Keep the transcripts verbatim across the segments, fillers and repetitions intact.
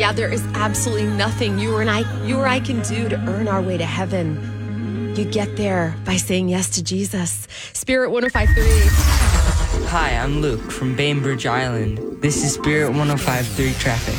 Yeah, there is absolutely nothing you or I, you or I can do to earn our way to heaven. You get there by saying yes to Jesus. Spirit one oh five point three. Hi, I'm Luke from Bainbridge Island. This is Spirit one oh five point three traffic.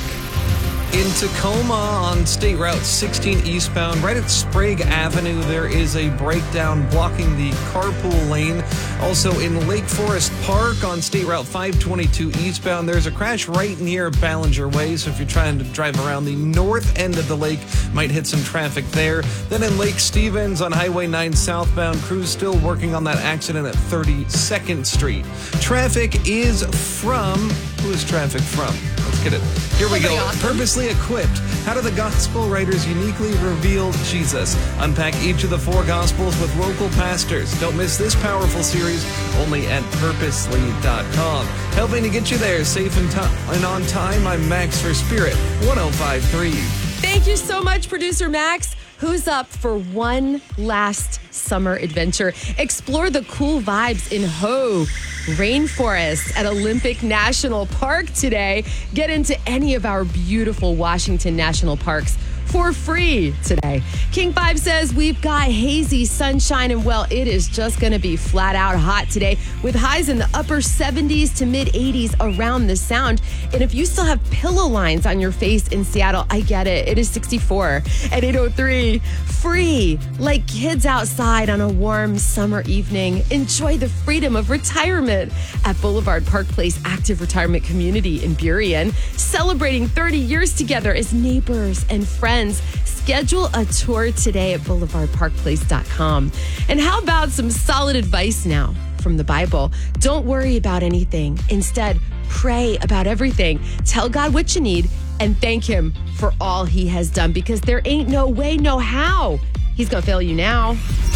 In Tacoma on State Route sixteen eastbound, right at Sprague Avenue, there is a breakdown blocking the carpool lane. Also in Lake Forest Park on State Route five twenty-two eastbound, there's a crash right near Ballinger Way. So if you're trying to drive around the north end of the lake, might hit some traffic there. Then in Lake Stevens on Highway nine southbound, crews still working on that accident at thirty-second Street. Traffic is from, who is traffic from? Let's get it. Here we go. Awesome. Purposely equipped. How do the gospel writers uniquely reveal Jesus? Unpack each of the four gospels with local pastors. Don't miss this powerful series only at purposely dot com. Helping to get you there safe and, to- and on time, I'm Max for Spirit one oh five point three. Thank you so much, producer Max. Who's up for one last summer adventure? Explore the cool vibes in Hoh Rainforest at Olympic National Park today. Get into any of our beautiful Washington National Parks for free today. King five says we've got hazy sunshine, and well, it is just going to be flat out hot today with highs in the upper seventies to mid eighties around the sound. And if you still have pillow lines on your face in Seattle, I get it. It is sixty-four at eight oh three. Free, like kids outside on a warm summer evening. Enjoy the freedom of retirement at Boulevard Park Place Active Retirement Community in Burien. Celebrating thirty years together as neighbors and friends. Schedule a tour today at boulevard park place dot com. And how about some solid advice now from the Bible? Don't worry about anything. Instead, pray about everything. Tell God what you need and thank Him for all He has done, because there ain't no way, no how He's going to fail you now.